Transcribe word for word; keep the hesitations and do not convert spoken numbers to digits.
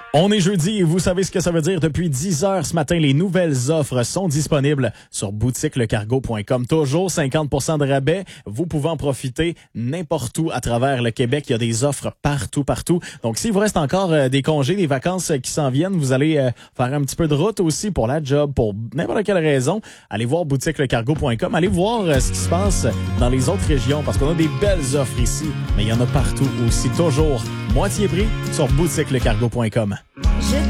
On est jeudi et vous savez ce que ça veut dire. Depuis dix heures ce matin, les nouvelles offres sont disponibles sur boutique le cargo point com. Toujours cinquante pour cent de rabais. Vous pouvez en profiter n'importe où à travers le Québec. Il y a des offres partout, partout. Donc, s'il vous reste encore euh, des congés, des vacances euh, qui s'en viennent, vous allez euh, faire un petit peu de route aussi pour la job, pour n'importe quelle raison. Allez voir boutique le cargo point com. Allez voir euh, ce qui se passe dans les autres régions parce qu'on a des belles offres ici, mais il y en a partout aussi. Toujours moitié prix sur boutique le cargo point com. Je